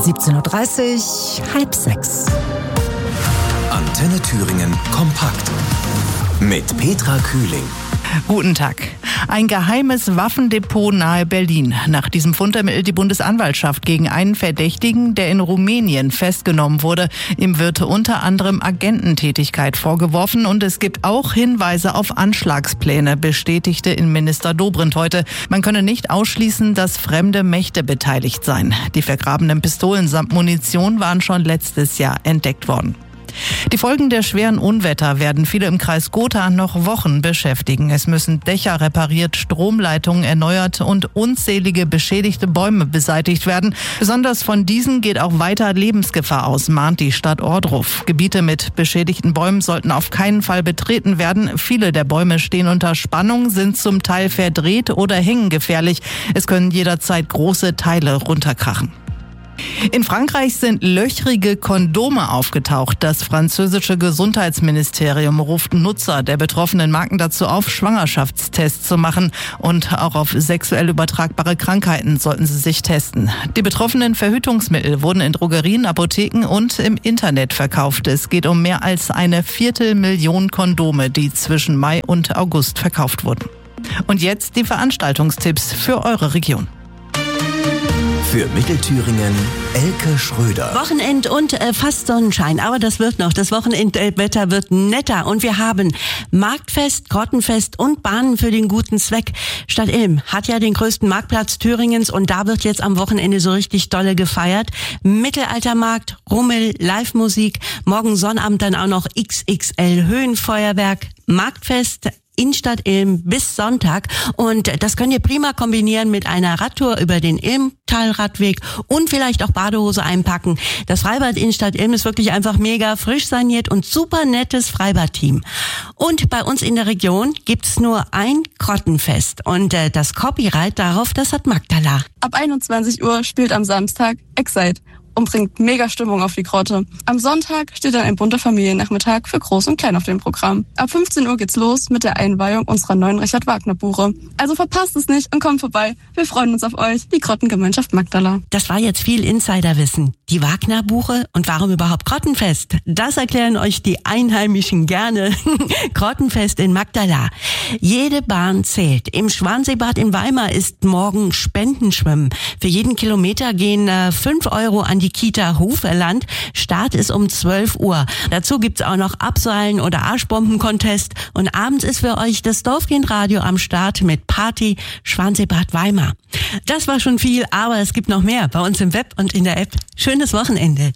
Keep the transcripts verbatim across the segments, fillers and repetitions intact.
siebzehn Uhr dreißig, halb sechs. Antenne Thüringen kompakt mit Petra Kühling. Guten Tag. Ein geheimes Waffendepot nahe Berlin. Nach diesem Fund ermittelt die Bundesanwaltschaft gegen einen Verdächtigen, der in Rumänien festgenommen wurde. Ihm wird unter anderem Agententätigkeit vorgeworfen und es gibt auch Hinweise auf Anschlagspläne, bestätigte Innenminister Dobrindt heute. Man könne nicht ausschließen, dass fremde Mächte beteiligt seien. Die vergrabenen Pistolen samt Munition waren schon letztes Jahr entdeckt worden. Die Folgen der schweren Unwetter werden viele im Kreis Gotha noch Wochen beschäftigen. Es müssen Dächer repariert, Stromleitungen erneuert und unzählige beschädigte Bäume beseitigt werden. Besonders von diesen geht auch weiter Lebensgefahr aus, mahnt die Stadt Ohrdruf. Gebiete mit beschädigten Bäumen sollten auf keinen Fall betreten werden. Viele der Bäume stehen unter Spannung, sind zum Teil verdreht oder hängen gefährlich. Es können jederzeit große Teile runterkrachen. In Frankreich sind löchrige Kondome aufgetaucht. Das französische Gesundheitsministerium ruft Nutzer der betroffenen Marken dazu auf, Schwangerschaftstests zu machen. Und auch auf sexuell übertragbare Krankheiten sollten sie sich testen. Die betroffenen Verhütungsmittel wurden in Drogerien, Apotheken und im Internet verkauft. Es geht um mehr als eine Viertelmillion Kondome, die zwischen Mai und August verkauft wurden. Und jetzt die Veranstaltungstipps für eure Region. Für Mittelthüringen Elke Schröder. Wochenend und äh, fast Sonnenschein, aber das wird noch. Das Wochenendwetter wird netter und wir haben Marktfest, Grottenfest und Bahnen für den guten Zweck. Stadt Ilm hat ja den größten Marktplatz Thüringens und da wird jetzt am Wochenende so richtig dolle gefeiert. Mittelaltermarkt, Rummel, Live-Musik, morgen Sonnabend dann auch noch X X L Höhenfeuerwerk, Marktfest in Stadt Ilm bis Sonntag und das könnt ihr prima kombinieren mit einer Radtour über den Ilmtalradweg und vielleicht auch Badehose einpacken. Das Freibad in Stadt Ilm ist wirklich einfach mega frisch saniert und super nettes Freibadteam. Und bei uns in der Region gibt's nur ein Grottenfest und äh, das Copyright darauf, das hat Magdala. Ab einundzwanzig Uhr spielt am Samstag Excite und bringt mega Stimmung auf die Grotte. Am Sonntag steht dann ein bunter Familiennachmittag für Groß und Klein auf dem Programm. Ab fünfzehn Uhr geht's los mit der Einweihung unserer neuen Richard-Wagner-Buche. Also verpasst es nicht und kommt vorbei. Wir freuen uns auf euch, die Grottengemeinschaft Magdala. Das war jetzt viel Insiderwissen. Die Wagner-Buche und warum überhaupt Grottenfest? Das erklären euch die Einheimischen gerne. Grottenfest in Magdala. Jede Bahn zählt. Im Schwanseebad in Weimar ist morgen Spendenschwimmen. Für jeden Kilometer gehen äh, fünf Euro an die Kita Hoferland. Start ist um zwölf Uhr. Dazu gibt's auch noch Abseilen oder Arschbomben-Contest. Und abends ist für euch das Dorfkindradio am Start mit Party Schwanseebad Weimar. Das war schon viel, aber es gibt noch mehr bei uns im Web und in der App. Schönes Wochenende.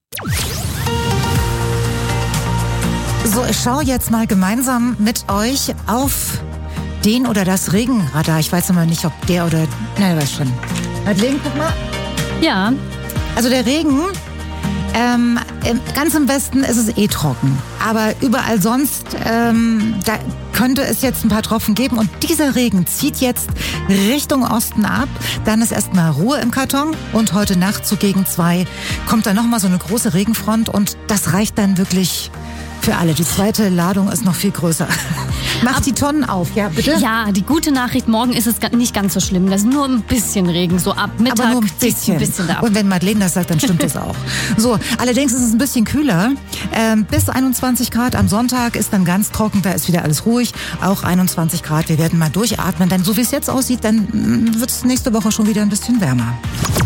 So, ich schaue jetzt mal gemeinsam mit euch auf den oder das Regenradar. Ich weiß immer nicht, ob der oder... Nein, du weißt schon. Madeleine, guck mal. Ja. Also der Regen, ähm, ganz im Westen ist es eh trocken. Aber überall sonst, ähm, da könnte es jetzt ein paar Tropfen geben. Und dieser Regen zieht jetzt Richtung Osten ab. Dann ist erstmal Ruhe im Karton. Und heute Nacht so gegen zwei kommt dann nochmal so eine große Regenfront. Und das reicht dann wirklich für alle. Die zweite Ladung ist noch viel größer. Mach die Tonnen auf, ja bitte? Ja, die gute Nachricht, morgen ist es nicht ganz so schlimm. Das ist nur ein bisschen Regen, so ab Mittag. Aber nur ein bisschen. ein bisschen da ab. Und wenn Madeleine das sagt, dann stimmt das auch. So, allerdings ist es ein bisschen kühler. Ähm, bis einundzwanzig Grad am Sonntag ist dann ganz trocken, da ist wieder alles ruhig. Auch einundzwanzig Grad, wir werden mal durchatmen. Denn so wie es jetzt aussieht, dann wird es nächste Woche schon wieder ein bisschen wärmer.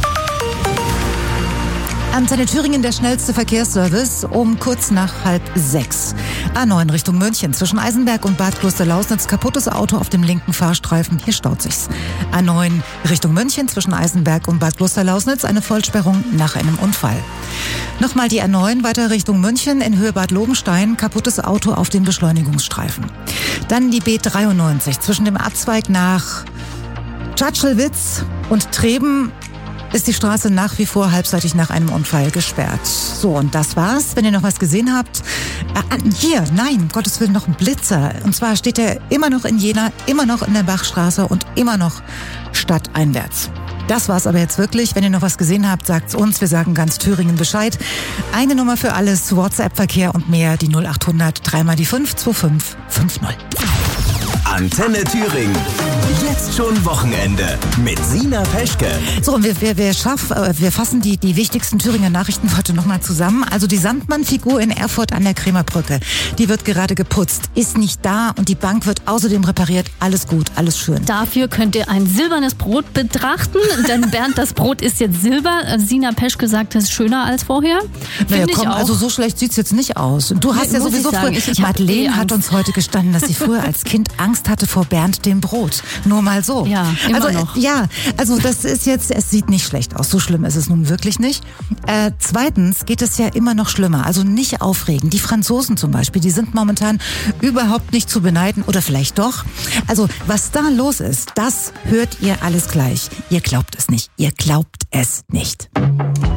Antenne Thüringen, der schnellste Verkehrsservice um kurz nach halb sechs. A neun Richtung München zwischen Eisenberg und Bad Klosterlausnitz. Kaputtes Auto auf dem linken Fahrstreifen. Hier staut sich's. A neun Richtung München zwischen Eisenberg und Bad Klosterlausnitz. Eine Vollsperrung nach einem Unfall. Nochmal die A neun weiter Richtung München in Höhe Bad Lobenstein. Kaputtes Auto auf dem Beschleunigungsstreifen. Dann die B dreiundneunzig zwischen dem Abzweig nach Tschatschelwitz und Treben. Ist die Straße nach wie vor halbseitig nach einem Unfall gesperrt. So, und das war's. Wenn ihr noch was gesehen habt, äh, hier, nein, um Gottes Willen, noch ein Blitzer. Und zwar steht er immer noch in Jena, immer noch in der Bachstraße und immer noch stadteinwärts. Das war's aber jetzt wirklich. Wenn ihr noch was gesehen habt, sagt's uns. Wir sagen ganz Thüringen Bescheid. Eine Nummer für alles, WhatsApp-Verkehr und mehr, die null achthundert, dreimal die fünf, zwei fünf fünf null. Antenne Thüringen. Jetzt schon Wochenende mit Sina Peschke. So, und wir, wir, wir, schaff, äh, wir fassen die, die wichtigsten Thüringer Nachrichten heute nochmal zusammen. Also die Sandmann-Figur in Erfurt an der Krämerbrücke, die wird gerade geputzt, ist nicht da und die Bank wird außerdem repariert. Alles gut, alles schön. Dafür könnt ihr ein silbernes Brot betrachten, denn Bernd, das Brot ist jetzt silber. Sina Peschke sagt, es ist schöner als vorher. Naja, Find komm, ich auch. also so schlecht sieht's jetzt nicht aus. Du hast Nee, ja muss sowieso ich sagen. früher, Ich- ich hab Madeleine eh hat Angst. uns heute gestanden, dass sie früher als Kind Angst hatte vor Bernd dem Brot. Nur mal so. Ja, immer also, noch. Äh, ja, also das ist jetzt, es sieht nicht schlecht aus. So schlimm ist es nun wirklich nicht. Äh, zweitens geht es ja immer noch schlimmer. Also nicht aufregen. Die Franzosen zum Beispiel, die sind momentan überhaupt nicht zu beneiden. Oder vielleicht doch. Also was da los ist, das hört ihr alles gleich. Ihr glaubt es nicht. Ihr glaubt es nicht.